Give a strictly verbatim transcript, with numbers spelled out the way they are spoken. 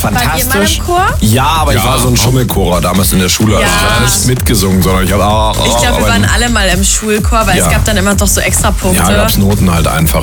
fantastisch. War ihr mal im Chor? Ja, aber ja, ich war so ein Schummelchorer damals in der Schule. Ja. Also ich habe nicht mitgesungen, sondern ich habe auch... Ich glaube, wir waren alle mal im Schulchor, weil ja. es gab dann immer doch so extra Punkte. Ja, gab es Noten halt einfach.